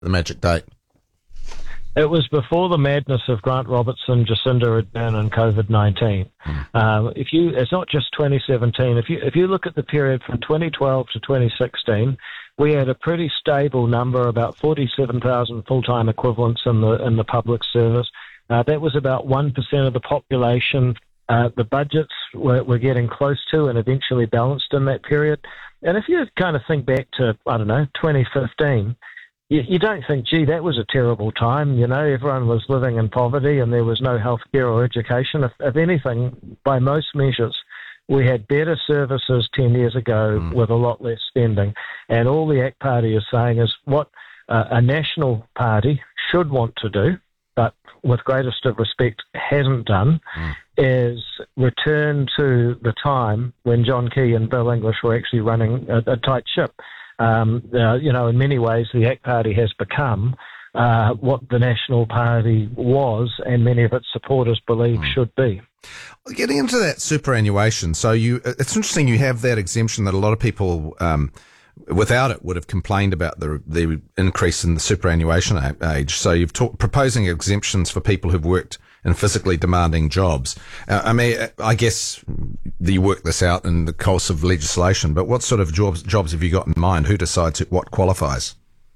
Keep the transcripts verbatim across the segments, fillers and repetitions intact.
the magic date? It was before the madness of Grant Robertson, Jacinda Ardern, and COVID nineteen. Mm. Um, if you, it's not just twenty seventeen. If you if you look at the period from twenty twelve to twenty sixteen, we had a pretty stable number, about forty-seven thousand full-time equivalents in the in the public service. Uh, that was about one percent of the population. Uh, the budgets were, were getting close to and eventually balanced in that period. And if you kind of think back to, I don't know, twenty fifteen. You, you don't think, gee, that was a terrible time. You know, everyone was living in poverty and there was no healthcare or education. If, if anything, by most measures, we had better services ten years ago mm. with a lot less spending. And all the A C T Party is saying is what uh, a national party should want to do, but with greatest of respect hasn't done, mm. is return to the time when John Key and Bill English were actually running a, a tight ship. Um, uh, you know, in many ways, the A C T Party has become uh, what the National Party was and many of its supporters believe mm. should be. Getting into that superannuation, so you, it's interesting you have that exemption that a lot of people um, without it would have complained about the the increase in the superannuation age. So you've talked proposing exemptions for people who've worked in physically demanding jobs. Uh, I mean, I guess you work this out in the course of legislation, but what sort of jobs jobs have you got in mind? Who decides what qualifies?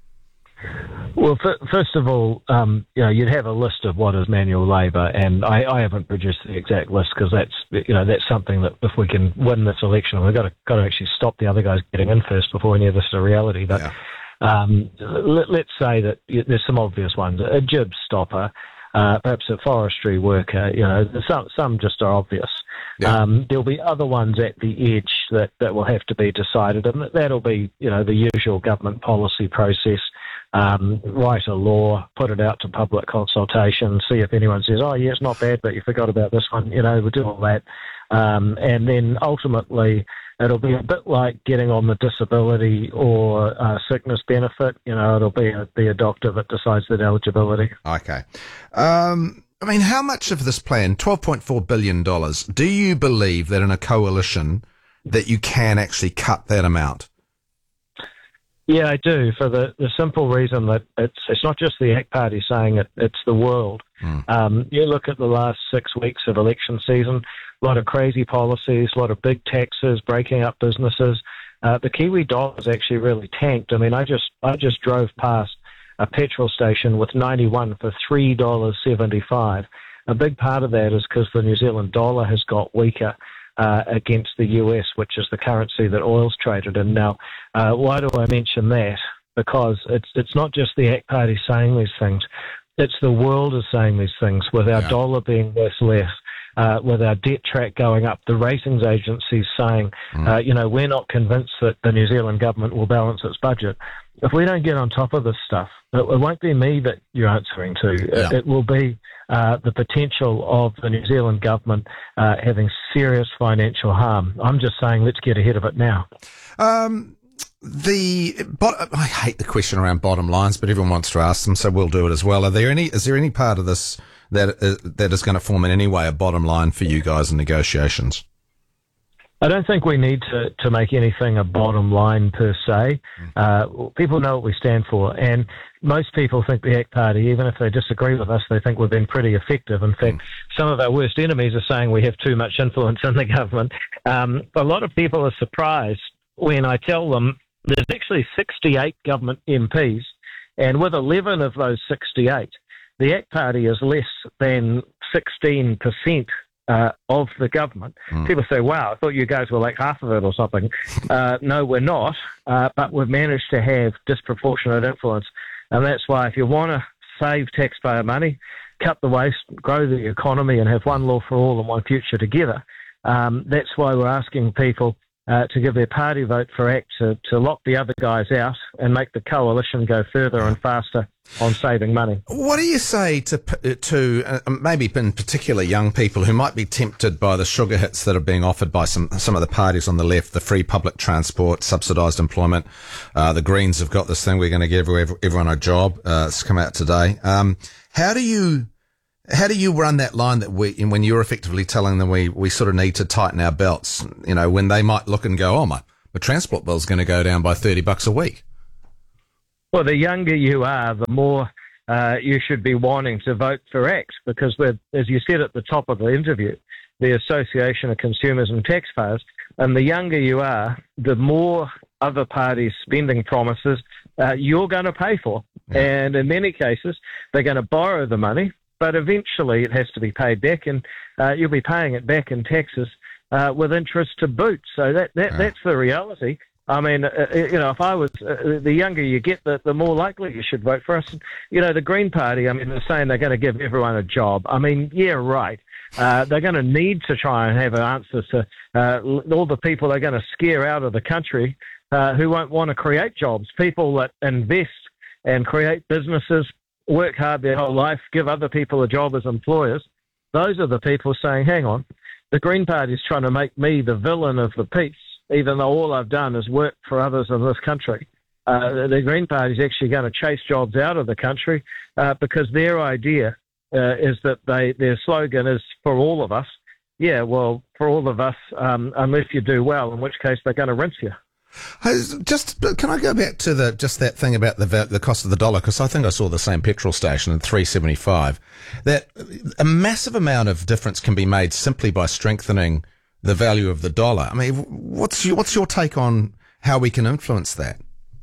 Well, f- first of all, um, you know, you'd have a list of what is manual labour, and I, I haven't produced the exact list because that's, you know, that's something that if we can win this election, we've got to got to actually stop the other guys getting in first before any of this is a reality. But yeah. um, let, let's say that there's some obvious ones: a jib stopper, uh, perhaps a forestry worker. You know, some some just are obvious. Yeah. Um, there'll be other ones at the edge that, that will have to be decided, and that'll be, you know, the usual government policy process. Um, write a law, put it out to public consultation, see if anyone says, oh, yeah, it's not bad, but you forgot about this one. You know, we'll do all that. Um, and then ultimately, it'll be a bit like getting on the disability or uh, sickness benefit. You know, it'll be a, be a doctor that decides that eligibility. Okay. Um, I mean, how much of this plan, twelve point four billion dollars, do you believe that in a coalition that you can actually cut that amount? Yeah, I do, for the, the simple reason that it's it's not just the A C T Party saying it, it's the world. Mm. Um, you look at the last six weeks of election season, a lot of crazy policies, a lot of big taxes, breaking up businesses. Uh, the Kiwi dollar has actually really tanked. I mean, I just I just drove past a petrol station with ninety-one for three dollars seventy-five. A big part of that is because the New Zealand dollar has got weaker Uh, against the U S, which is the currency that oil's traded in. Now, uh, why do I mention that? Because it's it's not just the A C T Party saying these things. It's the world is saying these things, with our yeah. dollar being worth less, uh, with our debt track going up, the ratings agencies saying, mm. uh, you know, we're not convinced that the New Zealand government will balance its budget. If we don't get on top of this stuff, it, it won't be me that you're answering to. Yeah. It, it will be uh, the potential of the New Zealand government uh, having serious financial harm. I'm just saying, let's get ahead of it now. Um, the bot- I hate the question around bottom lines, but everyone wants to ask them, so we'll do it as well. Are there any? Is there any part of this that uh, that is going to form in any way a bottom line for you guys in negotiations? I don't think we need to, to make anything a bottom line per se. Uh, people know what we stand for, and most people think the A C T Party, even if they disagree with us, they think we've been pretty effective. In fact, mm. some of our worst enemies are saying we have too much influence in the government. Um, a lot of people are surprised when I tell them there's actually sixty-eight government M Ps, and with eleven of those sixty-eight, the A C T Party is less than sixteen percent Uh, of the government. Mm. People say, wow, I thought you guys were like half of it or something. Uh, no, we're not, uh, but we've managed to have disproportionate influence. And that's why if you want to save taxpayer money, cut the waste, grow the economy, and have one law for all and one future together, um, that's why we're asking people uh, to give their party vote for A C T to, to lock the other guys out and make the coalition go further and faster on saving money. What do you say to to uh, maybe in particular young people who might be tempted by the sugar hits that are being offered by some some of the parties on the left, the free public transport, subsidised employment? Uh, the Greens have got this thing, we're going to give everyone a job. Uh, it's come out today. Um, how do you how do you run that line that we when you're effectively telling them we, we sort of need to tighten our belts? You know, when they might look and go, oh my, my transport bill's going to go down by thirty bucks a week. Well, the younger you are, the more uh, you should be wanting to vote for X, because we're, as you said at the top of the interview, the Association of Consumers and Taxpayers, and the younger you are, the more other parties' spending promises uh, you're going to pay for. Yeah. And in many cases, they're going to borrow the money, but eventually it has to be paid back, and uh, you'll be paying it back in taxes uh, with interest to boot. So that, that yeah. that's the reality. I mean, uh, you know, if I was, uh, the younger you get, the, the more likely you should vote for us. You know, the Green Party, I mean, they're saying they're going to give everyone a job. I mean, yeah, right. Uh, they're going to need to try and have answers to uh, all the people they're going to scare out of the country uh, who won't want to create jobs. People that invest and create businesses, work hard their whole life, give other people a job as employers. Those are the people saying, hang on, the Green Party is trying to make me the villain of the piece, even though all I've done is work for others in this country. Uh, the Green Party is actually going to chase jobs out of the country uh, because their idea uh, is that they their slogan is for all of us. Yeah, well, for all of us, um, unless you do well, in which case they're going to rinse you. Just can I go back to the just that thing about the the cost of the dollar, because I think I saw the same petrol station at three seventy-five. That a massive amount of difference can be made simply by strengthening the value of the dollar. I mean, what's your, what's your take on how we can influence that?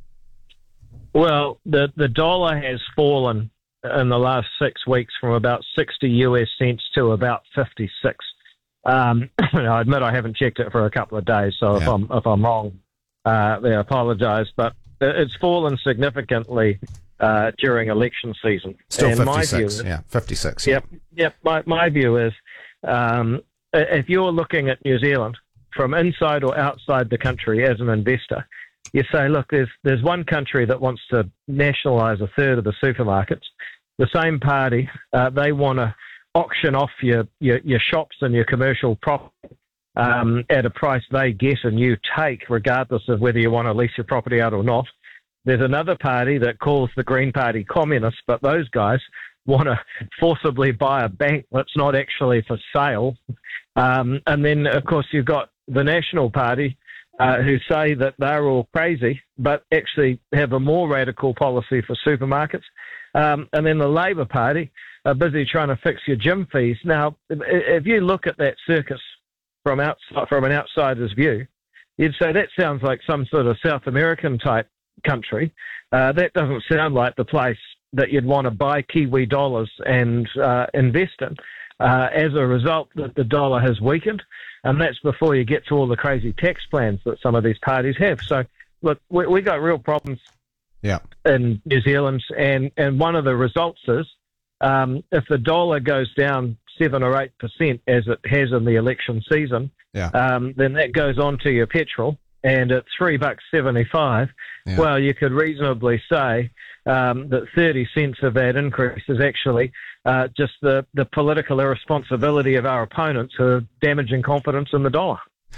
Well, the the dollar has fallen in the last six weeks from about sixty U S cents to about fifty-six. Um, I admit I haven't checked it for a couple of days, so yeah. if I'm if I'm wrong, uh, I apologise. But it's fallen significantly uh, during election season. Still and fifty-six, my view is, yeah, fifty-six. Yep, yeah. yep. My my view is, um, if you're looking at New Zealand from inside or outside the country as an investor, you say, look, there's there's one country that wants to nationalise a third of the supermarkets. The same party, uh, they want to auction off your, your, your shops and your commercial property um, at a price they get and you take, regardless of whether you want to lease your property out or not. There's another party that calls the Green Party communist, but those guys want to forcibly buy a bank that's not actually for sale. Um, and then, of course, you've got the National Party, uh, who say that they're all crazy, but actually have a more radical policy for supermarkets. Um, and then the Labour Party are busy trying to fix your gym fees. Now, if, if you look at that circus from outside, from an outsider's view, you'd say that sounds like some sort of South American type country. Uh, that doesn't sound like the place that you'd want to buy Kiwi dollars and uh, invest in. Uh, as a result, that the dollar has weakened, and that's before you get to all the crazy tax plans that some of these parties have. So, look, we, we got real problems yeah. in New Zealand, and, and one of the results is um, if the dollar goes down seven or eight percent, as it has in the election season, yeah. um, then that goes on to your petrol, and at three bucks seventy-five, yeah. well, you could reasonably say um, that thirty cents of that increase is actually uh, just the, the political irresponsibility of our opponents who are damaging confidence in the dollar.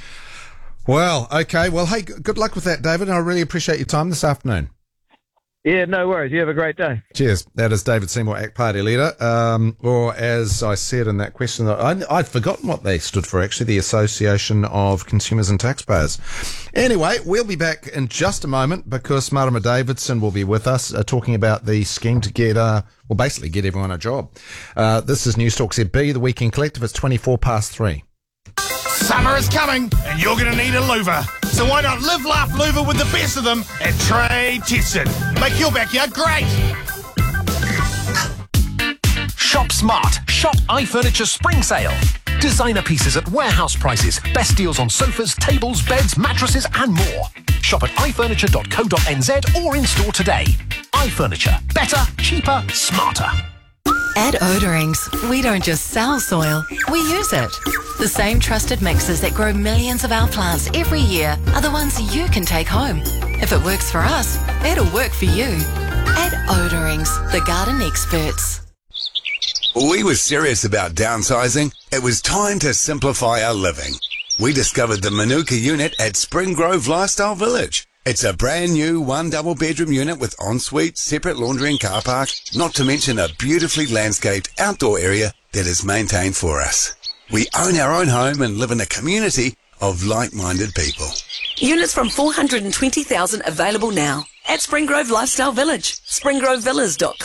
Well, okay. Well, hey, good luck with that, David. I really appreciate your time this afternoon. Yeah, no worries. You have a great day. Cheers. That is David Seymour, A C T Party leader. Um, or as I said in that question, I, I'd forgotten what they stood for, actually, the Association of Consumers and Taxpayers. Anyway, we'll be back in just a moment because Marama Davidson will be with us uh, talking about the scheme to get, uh, well, basically get everyone a job. Uh, this is News Talk Z B, the Weekend Collective. It's twenty-four past three. Summer is coming, and you're going to need a louver. So why not live, laugh, louver with the best of them at Trade Teston? Make your backyard great. Shop smart. Shop iFurniture Spring Sale. Designer pieces at warehouse prices. Best deals on sofas, tables, beds, mattresses, and more. Shop at i furniture dot co dot n z or in store today. iFurniture. Better, cheaper, smarter. At Odorings, we don't just sell soil, we use it. The same trusted mixes that grow millions of our plants every year are the ones you can take home. If it works for us, it'll work for you. At Odorings, the garden experts. We were serious about downsizing. It was time to simplify our living. We discovered the Manuka unit at Spring Grove Lifestyle Village. It's a brand new one double bedroom unit with ensuite, separate laundry and car park, not to mention a beautifully landscaped outdoor area that is maintained for us. We own our own home and live in a community of like-minded people. Units from four hundred twenty thousand available now. at Springgrove Lifestyle Village, springgrove villas dot com.